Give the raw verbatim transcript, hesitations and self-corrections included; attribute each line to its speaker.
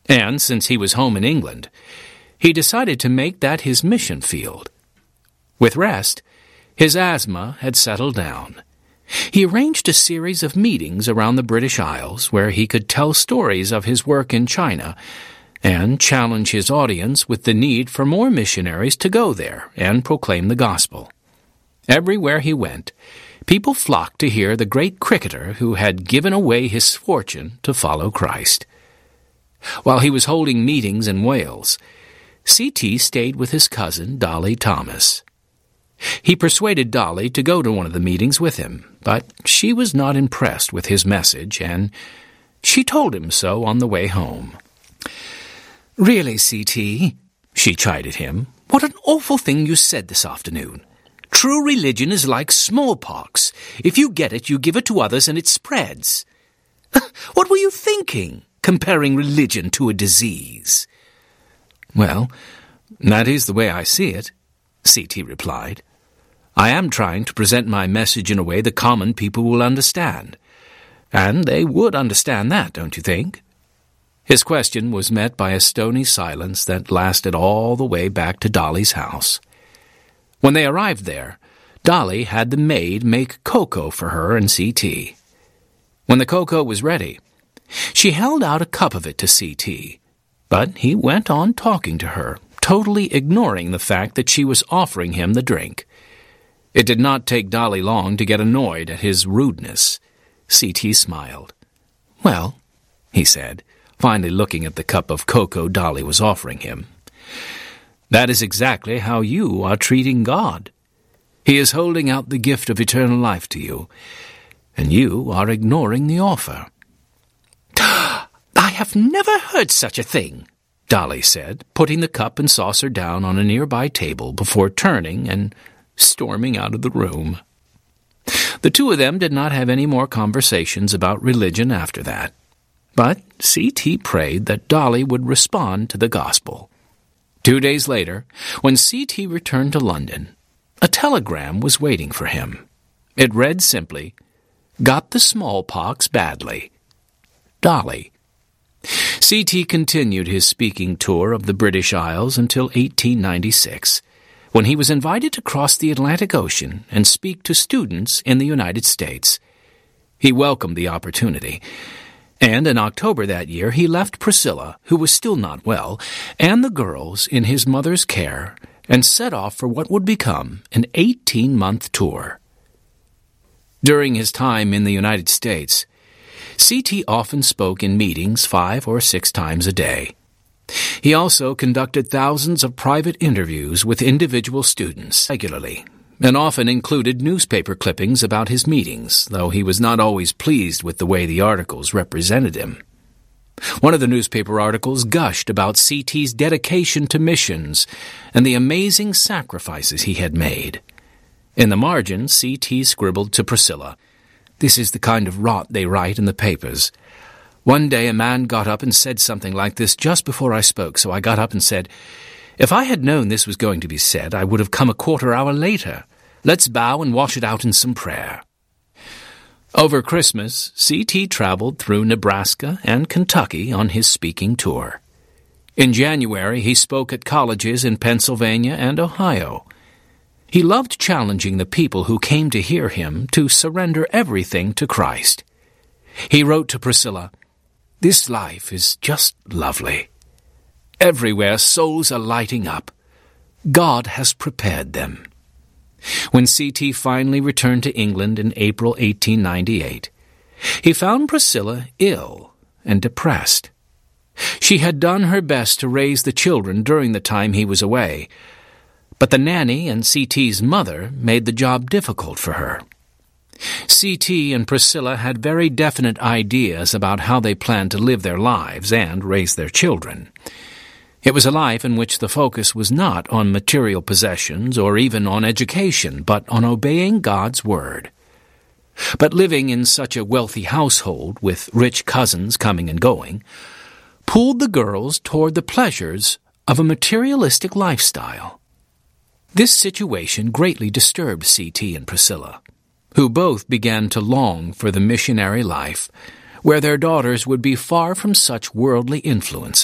Speaker 1: And since he was home in England, he decided to make that his mission field. With rest, his asthma had settled down. He arranged a series of meetings around the British Isles where he could tell stories of his work in China and challenge his audience with the need for more missionaries to go there and proclaim the gospel. Everywhere he went, people flocked to hear the great cricketer who had given away his fortune to follow Christ. While he was holding meetings in Wales, C T stayed with his cousin, Dolly Thomas. He persuaded Dolly to go to one of the meetings with him, but she was not impressed with his message, and she told him so on the way home. "Really, C T," she chided him, "what an awful thing you said this afternoon. True religion is like smallpox. If you get it, you give it to others and it spreads. What were you thinking, comparing religion to a disease?" "Well, that is the way I see it," C T replied. "I am trying to present my message in a way the common people will understand. And they would understand that, don't you think?" His question was met by a stony silence that lasted all the way back to Dolly's house. When they arrived there, Dolly had the maid make cocoa for her and C T. When the cocoa was ready, she held out a cup of it to C T, but he went on talking to her, totally ignoring the fact that she was offering him the drink. It did not take Dolly long to get annoyed at his rudeness. C T smiled. "Well," he said, finally looking at the cup of cocoa Dolly was offering him, "that is exactly how you are treating God. He is holding out the gift of eternal life to you, and you are ignoring the offer." "I have never heard such a thing," Dolly said, putting the cup and saucer down on a nearby table before turning and storming out of the room. The two of them did not have any more conversations about religion after that, but C T prayed that Dolly would respond to the gospel. Two days later, when C T returned to London, a telegram was waiting for him. It read simply, "Got the smallpox badly. Dolly." C T continued his speaking tour of the British Isles until eighteen ninety-six, when he was invited to cross the Atlantic Ocean and speak to students in the United States. He welcomed the opportunity, and in October that year he left Priscilla, who was still not well, and the girls in his mother's care, and set off for what would become an eighteen-month tour. During his time in the United States, C T often spoke in meetings five or six times a day. He also conducted thousands of private interviews with individual students regularly, and often included newspaper clippings about his meetings, though he was not always pleased with the way the articles represented him. One of the newspaper articles gushed about C T's dedication to missions and the amazing sacrifices he had made. In the margin, C T scribbled to Priscilla, "This is the kind of rot they write in the papers. One day a man got up and said something like this just before I spoke, so I got up and said, 'If I had known this was going to be said, I would have come a quarter hour later. Let's bow and wash it out in some prayer.'" Over Christmas, C T traveled through Nebraska and Kentucky on his speaking tour. In January, he spoke at colleges in Pennsylvania and Ohio. He loved challenging the people who came to hear him to surrender everything to Christ. He wrote to Priscilla, "This life is just lovely. Everywhere souls are lighting up. God has prepared them." When C T finally returned to England in April eighteen ninety-eight, he found Priscilla ill and depressed. She had done her best to raise the children during the time he was away, but the nanny and C T's mother made the job difficult for her. C T and Priscilla had very definite ideas about how they planned to live their lives and raise their children. It was a life in which the focus was not on material possessions or even on education, but on obeying God's word. But living in such a wealthy household, with rich cousins coming and going, pulled the girls toward the pleasures of a materialistic lifestyle. This situation greatly disturbed C T and Priscilla, who both began to long for the missionary life, where their daughters would be far from such worldly influences.